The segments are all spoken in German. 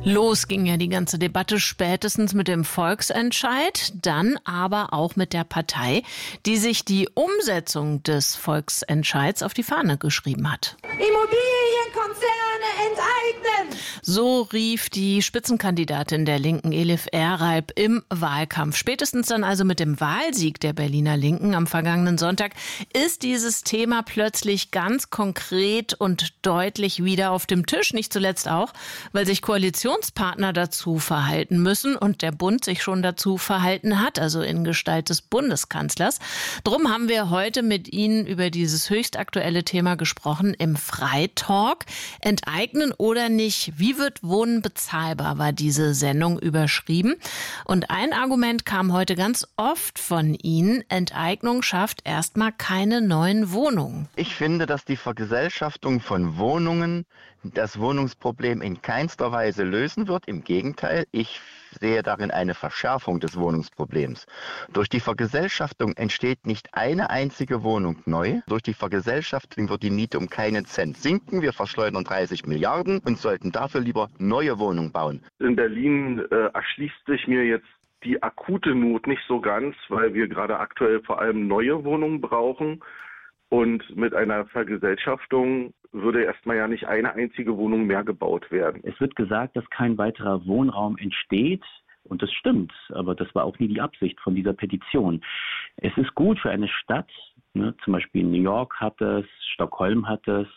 Los ging ja die ganze Debatte spätestens mit dem Volksentscheid, dann aber auch mit der Partei, die sich die Umsetzung des Volksentscheids auf die Fahne geschrieben hat. Immobilienkonzerne enteignen! So rief die Spitzenkandidatin der Linken, Elif Erreib, im Wahlkampf. Spätestens dann also mit dem Wahlsieg der Berliner Linken am vergangenen Sonntag ist dieses Thema plötzlich ganz konkret und deutlich wieder auf dem Tisch. Nicht zuletzt auch, weil sich Koalitionspartner dazu verhalten müssen und der Bund sich schon dazu verhalten hat, also in Gestalt des Bundeskanzlers. Drum haben wir heute mit Ihnen über dieses höchst aktuelle Thema gesprochen im Freitalk. Enteignen oder nicht? Wie wird Wohnen bezahlbar, war diese Sendung überschrieben. Und ein Argument kam heute ganz oft von Ihnen: Enteignung schafft erstmal keine neuen Wohnungen. Ich finde, dass die Vergesellschaftung von Wohnungen das Wohnungsproblem in keinster Weise lösen wird. Im Gegenteil, ich sehe darin eine Verschärfung des Wohnungsproblems. Durch die Vergesellschaftung entsteht nicht eine einzige Wohnung neu. Durch die Vergesellschaftung wird die Miete um keinen Cent sinken. Wir verschleudern 30 Milliarden und sollten dafür lieber neue Wohnungen bauen. In Berlin erschließt sich mir jetzt die akute Not nicht so ganz, weil wir gerade aktuell vor allem neue Wohnungen brauchen. Und mit einer Vergesellschaftung würde erstmal ja nicht eine einzige Wohnung mehr gebaut werden. Es wird gesagt, dass kein weiterer Wohnraum entsteht. Und das stimmt, aber das war auch nie die Absicht von dieser Petition. Es ist gut für eine Stadt, zum Beispiel New York hat es, Stockholm hat es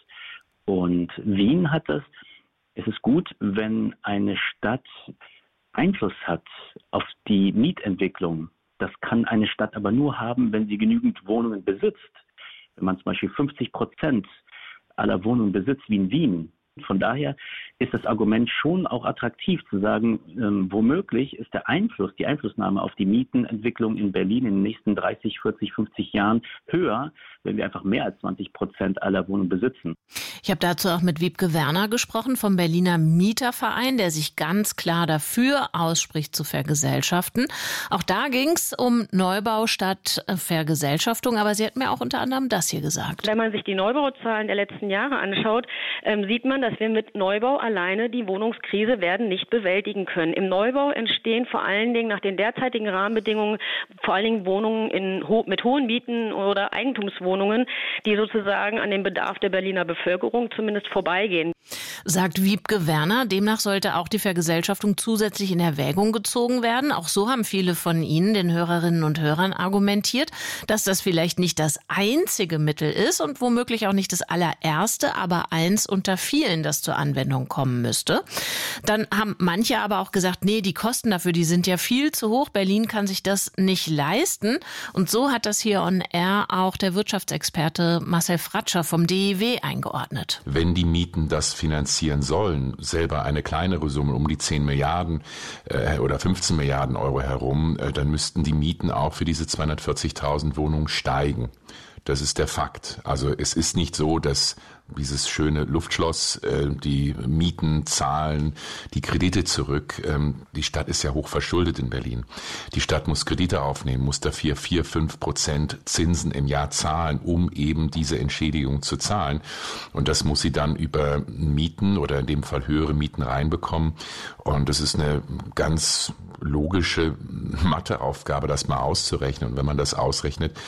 und Wien hat es. Es ist gut, wenn eine Stadt Einfluss hat auf die Mietentwicklung. Das kann eine Stadt aber nur haben, wenn sie genügend Wohnungen besitzt. Wenn man zum Beispiel 50% aller Wohnungen besitzt wie in Wien. Von daher ist das Argument schon auch attraktiv zu sagen, womöglich ist der Einfluss, die Einflussnahme auf die Mietenentwicklung in Berlin in den nächsten 30, 40, 50 Jahren höher, wenn wir einfach mehr als 20% aller Wohnungen besitzen. Ich habe dazu auch mit Wiebke Werner gesprochen vom Berliner Mieterverein, der sich ganz klar dafür ausspricht, zu vergesellschaften. Auch da ging es um Neubau statt Vergesellschaftung, aber sie hat mir auch unter anderem das hier gesagt. Wenn man sich die Neubauzahlen der letzten Jahre anschaut, sieht man, dass wir mit Neubau alleine die Wohnungskrise werden nicht bewältigen können. Im Neubau entstehen vor allen Dingen nach den derzeitigen Rahmenbedingungen vor allen Dingen Wohnungen mit hohen Mieten oder Eigentumswohnungen, die sozusagen an dem Bedarf der Berliner Bevölkerung zumindest vorbeigehen. Sagt Wiebke Werner, demnach sollte auch die Vergesellschaftung zusätzlich in Erwägung gezogen werden. Auch so haben viele von Ihnen, den Hörerinnen und Hörern, argumentiert, dass das vielleicht nicht das einzige Mittel ist und womöglich auch nicht das allererste, aber eins unter vielen, das zur Anwendung kommen müsste. Dann haben manche aber auch gesagt, nee, die Kosten dafür, die sind ja viel zu hoch. Berlin kann sich das nicht leisten. Und so hat das hier on air auch der Wirtschaftsexperte Marcel Fratscher vom DIW eingeordnet. Wenn die Mieten das finanzieren sollen, selber eine kleinere Summe, um die 10 Milliarden oder 15 Milliarden Euro herum, dann müssten die Mieten auch für diese 240.000 Wohnungen steigen. Das ist der Fakt. Also es ist nicht so, dass dieses schöne Luftschloss, die Mieten zahlen, die Kredite zurück. Die Stadt ist ja hoch verschuldet in Berlin. Die Stadt muss Kredite aufnehmen, muss dafür 4-5% Zinsen im Jahr zahlen, um eben diese Entschädigung zu zahlen. Und das muss sie dann über Mieten oder in dem Fall höhere Mieten reinbekommen. Und das ist eine ganz logische Matheaufgabe, das mal auszurechnen. Und wenn man das ausrechnet,